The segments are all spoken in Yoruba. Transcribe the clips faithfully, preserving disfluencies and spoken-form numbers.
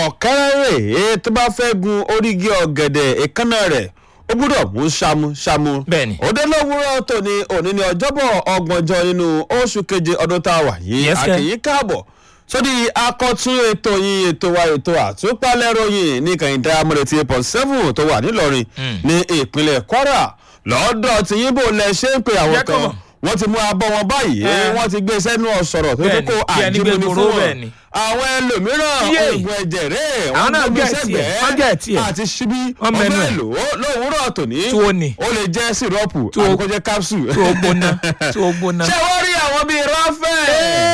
ọ̀kẹ́rẹ́ tó bá fẹ́ gun orígi ọ̀gẹ̀dẹ̀ èékánná rẹ̀ ó gbúdọ̀ mú ṣámú ṣámú. bẹ́ẹ̀ni. òde lówùúrọ̀ tòní òní ní ọjọ́bọ̀ ọgbọ̀njọ́ nínú oṣù keje ọdún tá a wà yìí. àkìyí káàbọ̀ sódì akọ́tún ètò yìí ètò wa ètò àtúpalẹ̀ ròyìn ní kàyíndé amúrètí eight point seven tó wà nílọrin ní ìpínlẹ̀ kwara lọ́dọ̀ tí yín bò lẹ ṣe ń pe àwọn kan wọ́n ti mú abọ́ wọn báyìí wọ́n ti gbé sẹ́nu ọ̀sọ̀rọ̀ tó tó kó àjímọ́ni fún wọn àwọn ẹlòmíràn oògùn ẹ̀jẹ̀ rẹ̀ wọ́n náà gbé sẹ́gbẹ̀ẹ́ àti ṣíbí ọmọ èlò lówùúrọ̀ tòní ó lè jẹ́ sírọ́pù àkókò jẹ́ capsule. tó gbóná tó gbóná. ṣé wọ́n rí àwọn bíi ráfẹ́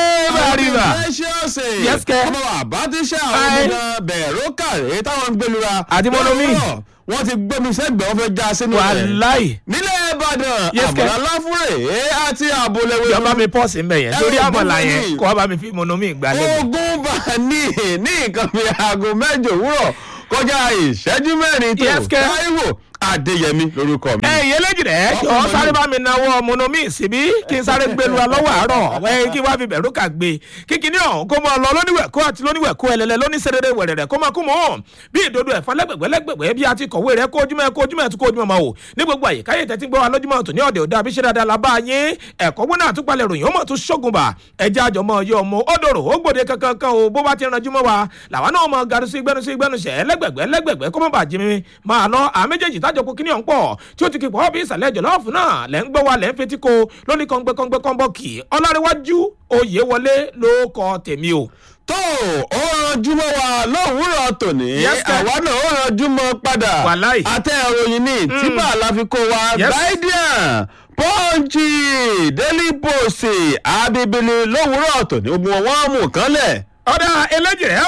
àríwá yẹ́sìkẹ́ ọmọ àbátíṣà ọmọ bẹ̀rù kàrẹ́ táwọn ń gbẹlura àti mọ́nọ́mí wọ́n ti gbẹ́mi sẹ́gbẹ̀ẹ́ wọ́n fẹ́ já sínú rẹ̀. wàláì. nílẹ̀ ìbàdàn àbúrò aláfúrè àti àbòlẹ̀wé. yọba mi pọ́ọ̀sì ń bẹ̀ yẹn lórí àmọ̀là yẹn kọ́ bá mi fi mọ́nọ́mí ìgbàlẹ̀. ogun bá ní ní nǹkan bíi aago mẹ́jọ òwúrọ̀ kọjá ìṣẹ́jú mẹ́rin tó táíwò adéyẹmí lórúkọ mi. ẹ ìyẹlẹ́jì rẹ̀ jọ sáré bá mi náwó mọ́nọ́mí síbí kí n sáré gbẹlu alọ́wọ́ àárọ̀ ẹ kí wàá fi bẹ̀rù kà gbé kíkiní ọ̀hún kó mọ lọ lóníwẹ̀ kó àti lóníwẹ̀ kó ẹlẹ́lẹ́ lóníṣẹ́rẹ́rẹ́ wẹ̀rẹ̀rẹ̀ kó máa kú mọ́ bí ìdodo ẹ̀fọn lẹ́gbẹ̀gbẹ́ lẹ́gbẹ̀gbẹ́ bí a ti kọ̀wé rẹ̀ kó ojúmọ́ kó ojúmọ́ tó kó ojúmọ́ máa wò ní gbogbo àyíká yìí tẹ́tí gbọ́ wa lójúmọ́ tó ní ọ̀dẹ̀ òde àbíṣe dáadáa la bá yín ẹ̀kọ́ gbóná àtúpalẹ̀ ròyìn ó mọ̀ tó ṣógun bà ẹja àjọmọ́ yọ ọmọ ọdọ̀rọ̀ ó gbòde kankan kan o bó bá ti ranjú mọ́ wa làwọn náà mọ garu sí gbẹnu sí gbẹnu ṣẹ́ lẹ́gbẹ̀gbẹ́ lẹ́gbẹ̀gbẹ́ kó má bàa jí mi máa lọ àméjèèjì tájọ kó kíní ọ̀hún pọ̀ tí ó ti kí pọ̀ bí ìsàlẹ̀ jọ̀lọ́ọ̀fù náà lẹ́ ń gbọ́ wa lẹ́ ń fetí ko lóní kọ́ngbẹ́kọ́ngbẹ́ kọ́nbọ́ọ̀kì ọlárẹ̀wájú oyè wọlé ló kọ tèmi o. tó ó ranjú mọ́ wa lówùúrọ̀ tòní àwa náà ó ranjú mọ́ padà àtẹ ìròyìn ní tíbà la fi kó wa Guardian Punch Daily Post Abibili lówùúrọ̀ tòní ogun wọn mú kánlẹ̀ ọ̀dà eléjìrẹ́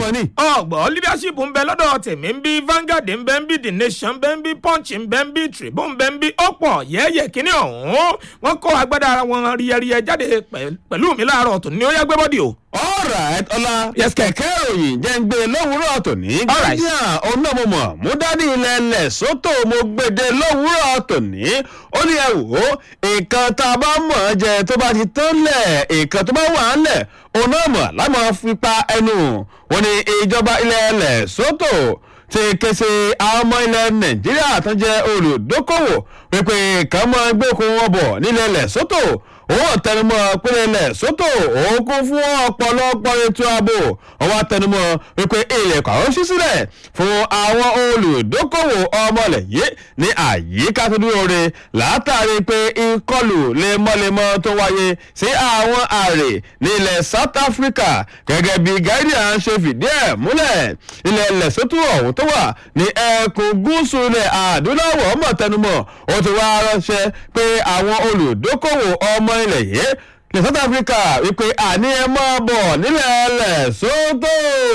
o ọgbọ̀n leadership ń bẹ lọ́dọ̀ tèmi ń bí Vanguard ń bẹ ń bí The Nation ń bẹ ń bí Punch ń bẹ ń bí Tribune ń bẹ ń bí ọ̀pọ̀ yẹ́yẹ́ kínní ọ̀hún wọ́n kó agbádá ara wọn ríyẹríyẹ jáde pẹ̀lú mi láàárọ̀ tòní ó yá gbé bọ́dì o. alright ọlá kẹ̀kẹ́ ìròyìn jẹ́ ń gbé lówùúrọ̀ tòní Guardian onámọ̀mọ̀ mú dání ilẹ̀ Lesotho mo gbèdé lówùúrọ̀ tòní ó ní ẹ wò ó nǹkan tá a bá mọ̀ jẹ tó bá ti tán lẹ̀ nǹkan tó bá wà ń lẹ̀ onámọ̀ lámọ̀ fipá ẹnu wọn ni ìjọba ilẹ̀ Lesotho ti kése àwọn ọmọ ilẹ̀ Nàìjíríà tó jẹ́ olùdókòwò pípé kàn mọ́ gbẹ́kùn wọn bọ̀ nílẹ̀ Lesotho òun tẹnumọ́ pínlẹ̀ Lesotho òun kún fún ọ̀pọ̀lọpọ̀ ètò ààbò òun àtẹnumọ́ wípé ilẹ̀kùn àwọn ṣí sílẹ̀ fún àwọn olùdókòwò ọmọlẹ̀ yìí ní àyíká tó dúró re látàrí pé ìkọlù lemọ́lemọ́ tó wáyé sí àwọn ààrẹ ní ilẹ̀ South Africa gẹ́gẹ́ bí Guardian ṣe fìdí ẹ̀ múlẹ̀ ilẹ̀ Lesotho ọ̀hún tó wà ní ẹkùn gúúsù ilẹ̀ adúláwọ̀ mọ̀ tẹnumọ́ ó ti wá ránṣẹ́ pé àwọn olùdókòwò ọmọ ilẹ̀ yìí ní South Africa wípé àní ẹ máa bọ̀ nílẹ̀ Lesotho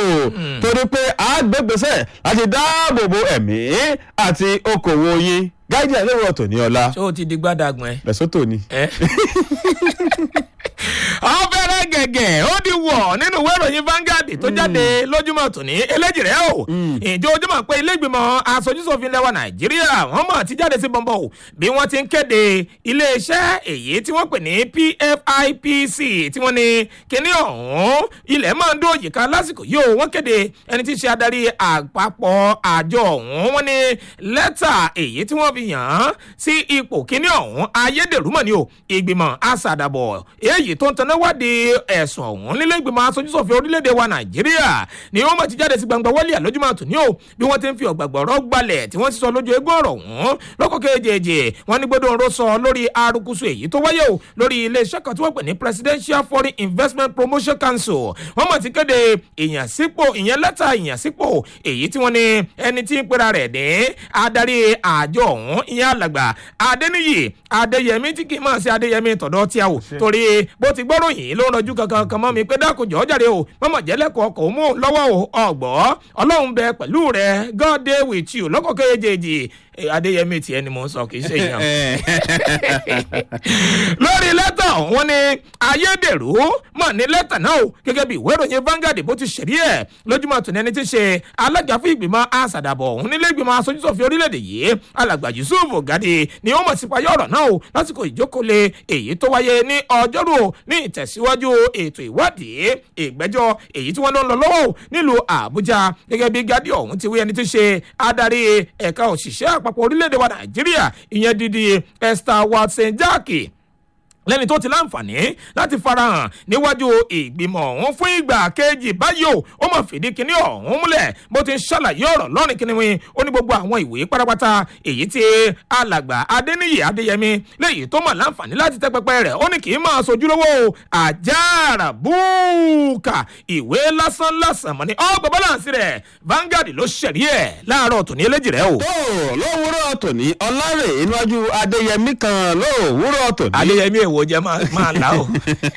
torí pé àgbègbèsẹ̀ láti dáàbò bo ẹ̀mí àti okòwò yín Guardian lóòrọ̀ tòní ọlá. ṣé o ti di gbádàgbọ́n ẹ. Lesotho ni. ọ̀fẹ́rẹ́ gẹ̀gẹ̀ ó di wọ̀ nínú ìwé ìròyìn Vanguard tó jáde lójúmọ́ tòní eléjìrẹ́ o ìjọ ojúmọ́ pé ilé ìgbìmọ̀ aṣojúṣòfin lẹ́wà Nàìjíríà wọ́n mọ̀ ti jáde sí bọ́ńbọ́ o bí wọ́n ti ń kéde iléeṣẹ́ èyí tí wọ́n pè ní P F I P C tí wọ́n ní kíní ọ̀hún ilẹ̀ máa ń dóòyì kan lásìkò yìí o wọ́n kéde ẹni tí í ṣe adarí àpapọ̀ àjọ ọ̀hún wọ́n ní lẹ́tà èyí tí wọ́n fi yàn án sí ipò kíní ọ̀hún ayédèrú mọ̀ ni o ìgbìmọ̀ aṣàdàbọ̀ èyí tó ń tanná wádìí ẹ̀sùn ọ̀hún nílé ìgbìmọ̀ aṣojúṣòfin orílẹ̀-èdè wa Nàìjíríà ni wọ́n mọ̀ ti jáde sí gbangba wọlé àlójúmọ́ àtúní o bí wọ́n ti ń fi ọ̀gbàgbọ̀rọ̀ gbalẹ̀ tí wọ́n ti sọ lójú egbò ọ̀rọ̀ ọ̀hún lọ́kọ̀ kejì wọ́n ní gbọ́dọ̀ ọ̀rọ̀ sọ lórí arukusu èyí tó wáyé o lórí iléeṣẹ́ kan tí wọ́n pè ní Presidential Foreign Investment Promotion Council wọ́n mọ̀ ti kéde ìyànsípò ìyẹn lẹ́tà ìyànsípò èyí tí wọ́n ní ẹni tí ń pera rẹ̀ ní adarí àjọ ọ̀hún ìyẹn alàgbà Adéníyì Adéyẹmí tí kì í máa ṣe Adéyẹmí tọ̀dọ̀ tí a wò torí bó ti gbọ́rọ̀ yìí ló ń rọjú kankan kan mọ́ mi pé dákòjọ́ jáde o mọ́mọ́ jẹ́lẹ́kọ̀ọ́ kò mú lọ́wọ́ o ọ̀gbọ́ Ọlọ́run bẹ pẹ̀lú rẹ̀ God dey with you lọ́kọ̀ kejì adéyẹmí tiẹ̀ ni mò ń sọ kì í ṣe èèyàn. lórí lẹ́tà wọn ni ayédèrú mọ̀ ní lẹ́tà náà o gẹ́gẹ́ bí ìwé ìròyìn Vanguard bó ti ṣèrí ẹ̀ lójúmọ́ tòun ẹni tí ṣe alága fún ìgbìmọ̀ àṣàdàbọ̀ òun nílé ìgbìmọ̀ aṣojúṣòfin orílẹ̀-èdè yìí alàgbà Yusuf Gadi ni ó mọ̀ sí payọ́ ọ̀rọ̀ náà o lásìkò ìjókòólé èyí tó wáyé ní ọjọ́rú ní ìtẹ̀síwájú ètò ìwádìí ìgbẹ́jọ́ èyí tí wọ́n lọ ń lọ lọ́wọ́ nílùú Àbújá gẹ́gẹ́ bí Gadi ọ̀hún ti wí ẹni tí ṣe adarí ẹ̀ka òṣìṣẹ́ àpapọ̀ orílẹ̀-èdè wa Nàìjíríà ìyẹn dídí Esther Watson Jackie lẹ́ni tó ti láǹfààní láti farahàn níwájú ìgbìmọ̀ ọ̀hún fún ìgbà kejì báyìí o ó mọ̀ fìdí kínní ọ̀hún múlẹ̀ bó ti ń ṣàlàyé ọ̀rọ̀ lọ́rìn kínníwín ó ní gbogbo àwọn ìwé pátápátá èyí tí alàgbà Adéníyì Adéyẹmí léyìí tó mọ̀ láǹfààní láti tẹ́ pẹpẹ rẹ̀ ó ní kì í máa sojúlówó àjàrà búùkà ìwé lásán lásán mọ́ ni ọgbà bọ́láǹsì rẹ̀ Vanguard ló ṣẹ̀rí ẹ̀ láàárọ̀ tòní eléjì rẹ̀ o. tó lówùúrọ̀ tòní ọlárè iwájú Adéyẹmí kan lówùúrọ̀ tòní. Adéyẹmí èwo jẹ́ máa là ó.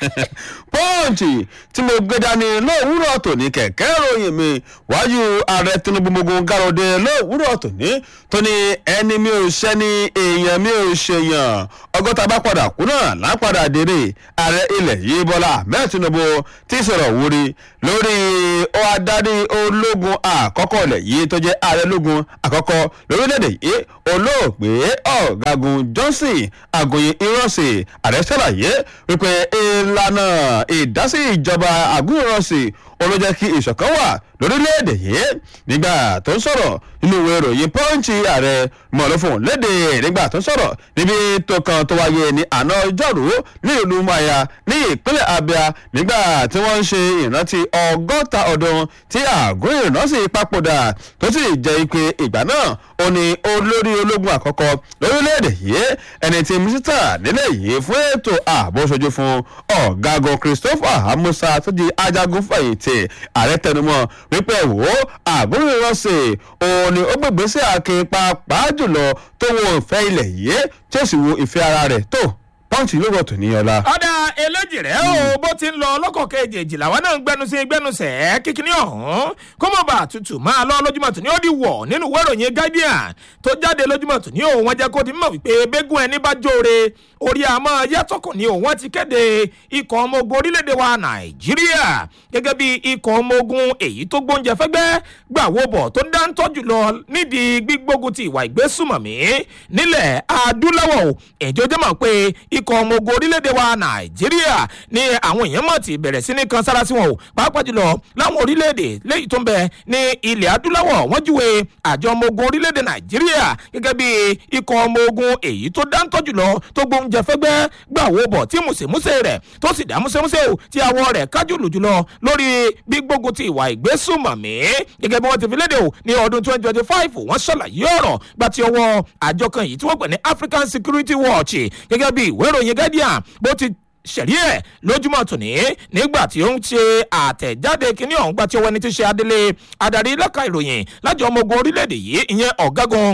Pọ́ǹchì tí mo gbé dání lówùúrọ̀ tòní kẹ̀kẹ́ ròyìn mi wájú ààrẹ Tinubu gbogbo gáròdé lówùúrọ̀ tòní tó ní ẹni mi ò ṣẹ́ni èèyàn mi ò ṣèyàn ọgọ́ta bá padà kú náà lápadà dèrè ààrẹ ilẹ̀ yìí Bọ́lá Ahmed Tinubu tí sọ̀rọ̀ wúri lórí ó adarí ológun àkọ́kọ́ ilẹ̀ yìí tó jẹ́ ààrẹ ológun àkọ́kọ́ lórílẹ̀‐èdè yìí olóògbé ọ̀gágun Johnson Agoyin Ironsi ààrẹ ṣàlàyé wípé ìlànà ìdásí ìjọba àgúnrọ̀sì olójẹ́ kí ìṣọ̀kan wà lórílẹ̀‐èdè yìí nígbà tó ń sọ̀rọ̀ nínú ìwé ìròyìn Punch ààrẹ mọ̀lọ́fún lédè nígbà tó ń sọ̀rọ̀ níbi tó kan tó wáyé ní àná ọjọ́rú ní ìlú Maya ní ìpínlẹ̀ Abia nígbà tí wọ́n ń ṣe ìrántí ọgọ́ta ọdún tí Aguiyi-Ironsi papòdà tó sì jẹ́ pé ìgbà náà ó ní olórí ológun àkọ́kọ́ lórílẹ̀‐èdè yìí ẹni tí mínísítà nílẹ̀ yìí fún ètò ààbò ṣojú fún ọ̀gágun Christopher Amusa tó di ajagun fẹ̀yìntì ààrẹ tẹnumọ́ wípé wò Aguiyi-Ironsi òun ni ó gbègbè sí akin pàápàá jùlọ tó wo ìfẹ́ ilẹ̀ yìí tí ó sì wo ìfẹ́ ara rẹ̀ tó Punch ló rọ̀ tó ní ọlá. ọ̀dà eléjì rẹ̀ o bó ti ń lọ lọ́kọ̀ kejì làwọn náà ń gbẹnu sí gbẹnusẹ̀ kíkiní ọ̀hún kó mọ̀ bá tutù máa lọ lójúmọ̀ tó ní ó di wọ̀ nínú ìwé ìròyìn Guardian tó jáde lójúmọ̀ tó ní òun wọn jẹ́ kó ti mọ̀ wípé bẹ́gùn ẹni bá jóore orí àmọ́ yàtọ̀kùn ni òun ti kéde ikọ̀ ọmọ ogun orílẹ̀-èdè wa Nàìjíríà gẹ́gẹ́ bí ikọ̀ ọmọ ogun èyí tó gbóúnjẹ fẹ́gbẹ́ gbà wo bọ̀ tó ń dá ń tọ́jú lọ nídìí gbígbógun ti ìwà ìgbésùmọ̀mí nílẹ̀ adúláwọ̀ èjò jẹ́ mọ̀ pé ikọ̀ ọmọ ogun orílẹ̀-èdè wa Nàìjíríà ni àwọn èèyàn mọ̀ ti bẹ̀rẹ̀ sí ní kan sára sí wọn o pàápàá jùlọ láwọn orílẹ̀-èdè léyìí tó ń bẹ ní ilẹ̀ adúláwọ̀ wọ́n júwe àjọ ọmọ ogun orílẹ̀-èdè Nàìjíríà gẹ́gẹ́ bí ikọ̀ ọmọ ogun èyí tó dáńtọ́ jùlọ tó gbóúnjẹ fẹ́gbẹ́ gbà wo bọ̀ tí mùsèmùsè rẹ̀ tó sì dá mùsèmùsè o tí awọ rẹ̀ kájùlù jùlọ lórí gbígbógun ti ìwà ìgbésùnmọ̀mí gẹ́gẹ́ bí wọ́n ti fi léde o ní ọdún twenty twenty five wọ́n ṣàlàyé ọ̀rọ̀ gba ti ọwọ́ àjọ kan yìí tí wọ́n pè ní African Security Watch gẹ́gẹ́ bí ìwé ìròyìn Guardian bó ti ṣẹ̀rí ẹ̀ lójúmọ́ tòní nígbà tí ó ń ṣe àtẹ̀jáde kínní ọ̀hún gba tí ọwọ́ ẹni tí ṣe adélé adarí lẹ́ka ìròyìn lájọ ọmọ ogun orílẹ̀-èdè yìí ìyẹn ọ̀gágun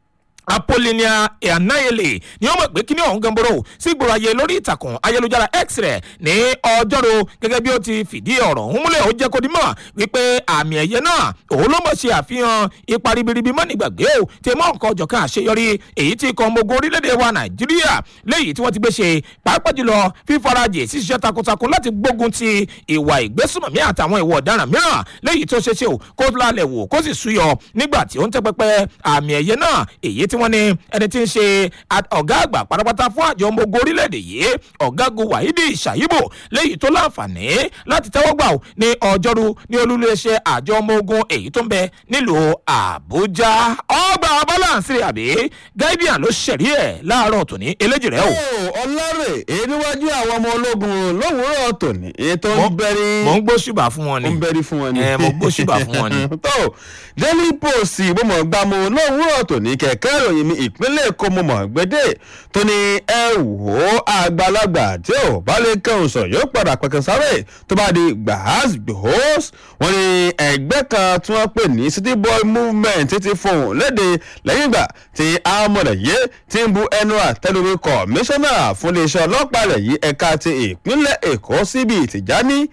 Apollinia Enaele ni ó mọ̀ pé kíní ọ̀hún gamboro sí gbòòrò ayé lórí ìtàkùn ayélujára X rẹ̀ ní ọjọ́rò gẹ́gẹ́ bí ó ti fìdí ọ̀rọ̀ ọ̀hún múlẹ̀ ó jẹ́ kó di mọ̀ wípé àmì ẹ̀yẹ náà òun ló mọ̀ ṣe àfihàn ipa ribiribi mọ́ nígbàgbé o tí mọ́ nǹkan ọ̀jọ̀kan àṣeyọrí èyí tí ikọ̀ ọmọ ogun orílẹ̀-èdè wa Nàìjíríà léyìí tí wọ́n ti gbé ṣe pàápàá jùlọ fífarajì ṣíṣiṣẹ́ takuntakun láti gbógun ti ìwà ìgbésùnmọ̀mí àtàwọn ìwà ọ̀daràn mìíràn léyìí tó ṣe ṣe o kó lálẹ́ wò kó sì súyọ nígbà tí ó ń tẹ́ pẹpẹ àmì ẹ̀yẹ náà èyí tí wọ́n ní ẹni tí ń ṣe ọ̀gá àgbà pátápátá fún àjọ ọmọ ogun orílẹ̀-èdè yìí ọ̀gágun Wahidi Shaibu léyìí tó láǹfààní láti tẹ́wọ́ gbà ó ní ọjọ́rú ní olúléeṣẹ́ àjọ ọmọ ogun èyí tó ń bẹ nílùú Àbújá ọgbà balance àbí Guardian ló ṣẹ̀rí ẹ̀ láàárọ̀ tòní eléjì rẹ̀ o. ọlọ́rẹ̀ èníwájú àwọn ọmọ ológun lówùúrọ̀ tòní ètò ń bẹ̀rí. mo ń gbóṣùbà fún wọn ni. ń bẹ̀rí fún wọn ni. ẹ mo gbóṣùbà fún wọn ni. tó Daily Post mo mọ̀ gbàmù lówùúrọ̀ tòní kẹ̀kẹ́ ìròyìn mi ìpínlẹ̀ Èkó mo mọ̀ gbẹ́dẹ́ tó ní ẹ wò ó àgbàlagbà tí ò bá lè kẹ́hùn sọ̀rọ̀ yóò padà pẹ̀kẹ́ sáré tó bá di gbàásgbòós wọn ni ẹgbẹ́ kan tí wọ́n pè ní City Boy Movement ti fohùn léde lẹ́yìn ìgbà tí amọ̀lẹ̀yẹ ti ń bu ẹnu àtẹnuwé kọmíṣánná fún iléeṣẹ́ ọlọ́pàá rẹ̀ yìí ẹ̀ka ti ìpínlẹ̀ Èkó síbi Tìjání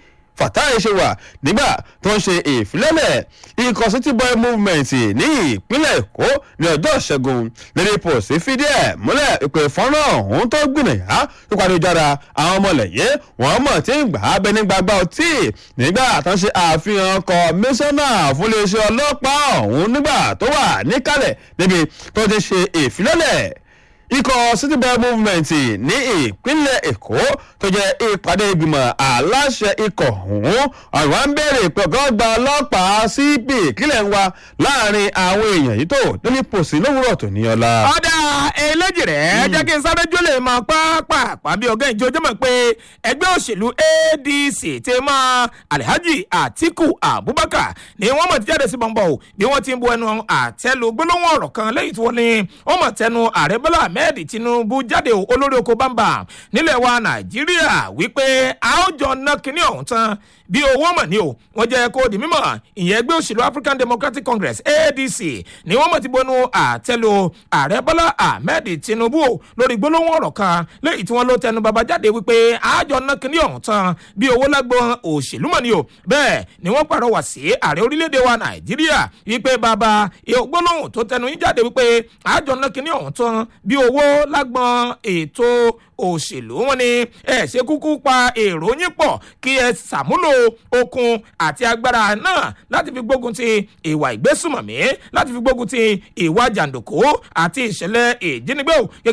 Fatai ṣe wà nígbà tó ń ṣe ìfilọ́lẹ̀ ikọ̀ City Boy Movement ní ìpínlẹ̀ Èkó ní ọjọ́ ìṣẹ́gun lórí pòsí fídíò ẹ̀ múlẹ̀ ìpè fọ́nrán ọ̀hún tó gbìnàyà tó parí jára àwọn ọmọlẹ̀yẹ wọ́n mọ̀ tí ń gbà á bẹ ní gbàgbà ọtí nígbà tó ń ṣe àfihàn kọmíṣánná fún iléeṣẹ́ ọlọ́pàá ọ̀hún nígbà tó wà níkàlẹ̀ níbi tó ti ṣe ìfilọ́lẹ̀ ikọ̀ City Boy Movement ní ìpínlẹ̀ Èkó tó jẹ́ ìpàdé ìgbìmọ̀ aláṣẹ ikọ̀ ọ̀hún ọ̀rọ̀ ń bẹ̀rẹ̀ ìpọ̀gọ́gba ọlọ́pàá C P kílẹ̀ ń wa láàrin àwọn èèyàn yìí tó lórí pòsí lówùrọ̀ tó ní ọ̀la. ọ̀dà eléjì rẹ̀ jẹ́ kí n sáré jólè mọ́ pápá bí ọ̀gá ìjọ jẹ́ mọ̀ pé ẹgbẹ́ òṣèlú A D C ti mọ́ Alhaji Atiku Abubakar ni wọ́n mọ̀ ti jáde sí bọ̀m̀bọ̀ bí wọ́n ti ń bu ẹnu àtẹ́lu gbólóhùn ọ̀rọ̀ kan lẹ́yìn tí wọ́n ní wọ́n mọ̀ tẹnu ààrẹ Bọ́lá Ahmed Tinubu jáde olórí oko bámbà nílẹ̀ wa Nàìjíríà wípé a ó jọ ná kinní ọ̀hún tán bí owó mọ̀ ní o wọ́n jẹ́ kó di mímọ̀ ìyẹn ẹgbẹ́ òṣèlú African Democratic Congress A D C ni wọ́n mọ̀ ti bọnu àtẹ́lu ààrẹ Bọ́lá Ahmed Tinubu lórí gbólóhùn ọ̀rọ̀ kan lẹ́yìn tí wọ́n ló tẹnu bàbá jáde wípé a jọ ná kinní ọ̀hún tán bí owó lágbọ́n òṣèlú mọ̀ ní o bẹ́ẹ̀ ni wọ́n pàrọwà sí ààrẹ orílẹ̀-èdè wa Nàìjíríà wípé bàbá gbólóhùn tó tẹnu yín jáde wípé a jọ ná kinní ọ̀hún tán bí owó lágbọ́n ètò òṣèlú wọn ni ẹ ṣe kúkú pa èrò yín pọ̀ kí ẹ ṣàmúlò okun àti agbára náà láti fi gbógun ti ìwà ìgbésùmọ̀mí láti fi gbógun ti ìwà jàǹdùkú àti ìṣẹ̀lẹ̀ ìjínigbé